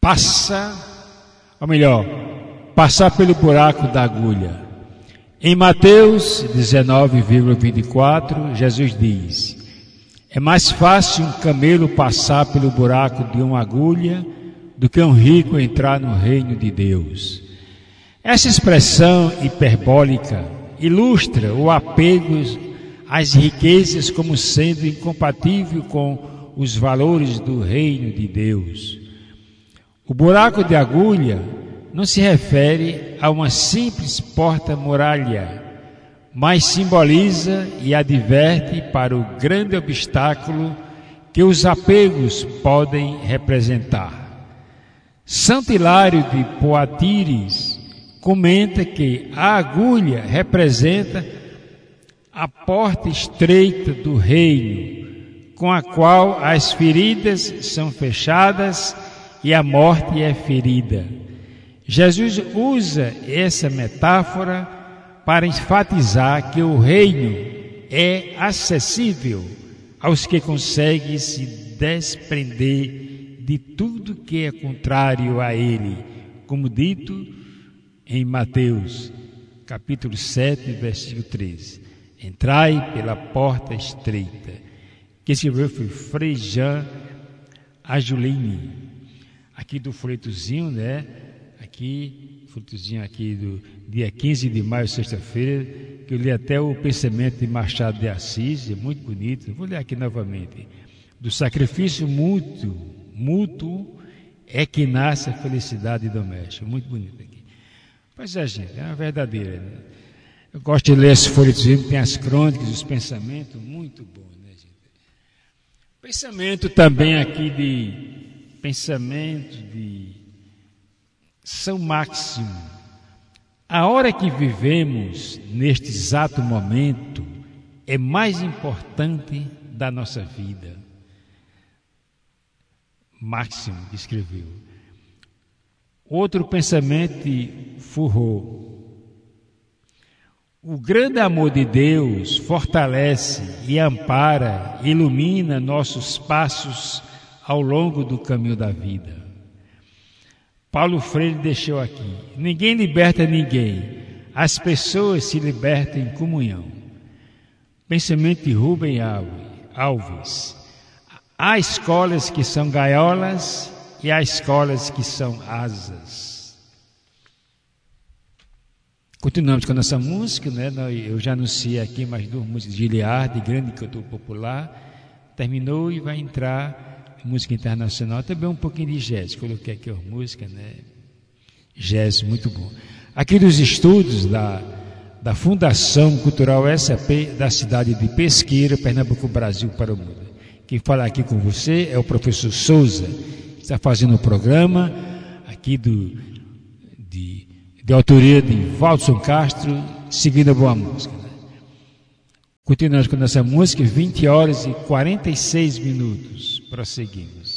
passar pelo buraco da agulha. Em Mateus 19,24, Jesus diz: é mais fácil um camelo passar pelo buraco de uma agulha do que um rico entrar no reino de Deus. Essa expressão hiperbólica ilustra o apego às riquezas como sendo incompatível com os valores do reino de Deus. O buraco de agulha não se refere a uma simples porta-muralha, mas simboliza e adverte para o grande obstáculo que os apegos podem representar. Santo Hilário de Poitiers comenta que a agulha representa a porta estreita do reino, com a qual as feridas são fechadas e a morte é ferida. Jesus usa essa metáfora para enfatizar que o reino é acessível aos que conseguem se desprender de tudo que é contrário a ele, como dito em Mateus, capítulo 7, versículo 13. Entrai pela porta estreita. Que escreveu foi Frei Jean Angelini, aqui do folhetozinho, né? Aqui, folhetozinho aqui do dia 15 de maio, sexta-feira, que eu li até o pensamento de Machado de Assis, é muito bonito. Vou ler aqui novamente. Do sacrifício mútuo é que nasce a felicidade doméstica. Muito bonito aqui. Pois é, gente, é uma verdadeira, né? Eu gosto de ler esse folhetozinho, tem as crônicas, os pensamentos, muito bom, né, gente? Pensamento também aqui pensamento de São Máximo. A hora que vivemos neste exato momento é mais importante da nossa vida. Máximo escreveu. Outro pensamento de Fourreau. O grande amor de Deus fortalece e ampara, ilumina nossos passos ao longo do caminho da vida. Paulo Freire deixou aqui: ninguém liberta ninguém, as pessoas se libertam em comunhão. Pensamento de Rubem Alves. Há escolas que são gaiolas e há escolas que são asas. Continuamos com a nossa música, né? Eu já anunciei aqui mais duas músicas de Giliard, grande cantor popular. Terminou e vai entrar música internacional, também um pouquinho de jazz. Coloquei aqui a música, né? Jazz, muito bom. Aqui dos estúdios da Fundação Cultural SAP da cidade de Pesqueira, Pernambuco, Brasil para o mundo. Quem fala aqui com você é o professor Souza, que está fazendo o programa aqui de autoria de Waldson Castro, seguindo a boa música. Né? Continuamos com essa música, 20 horas e 46 minutos. Prosseguimos.